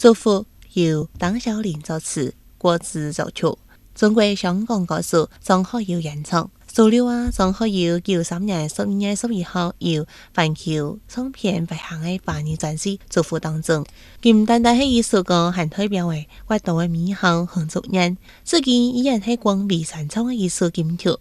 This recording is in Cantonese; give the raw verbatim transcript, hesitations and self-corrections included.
作赋由邓小玲作词，郭子作曲，中国香港歌手张学友演唱。所料啊，张学友九三年十二月十一號由環球唱片發行嘅華語專輯《祝福》當中，佢唔單單係一首歌，還代表為國度嘅美好和祝願，自己依然係廣為傳唱嘅一首金曲。